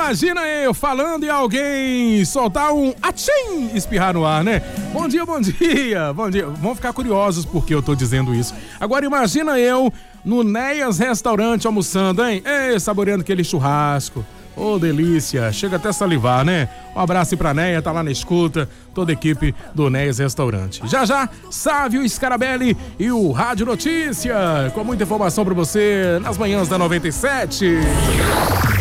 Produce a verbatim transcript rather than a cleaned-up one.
Imagina eu falando e alguém soltar um atchim, espirrar no ar, né? Bom dia, bom dia, bom dia. Vão ficar curiosos porque eu tô dizendo isso. Agora imagina eu no Néias Restaurante almoçando, hein? Ei, saboreando aquele churrasco. Ô, oh, delícia, chega até salivar, né? Um abraço pra Néia, tá lá na escuta, toda a equipe do Néias Restaurante. Já já, Sávio Scarabelli e o Rádio Notícia, com muita informação pra você nas manhãs da noventa e sete.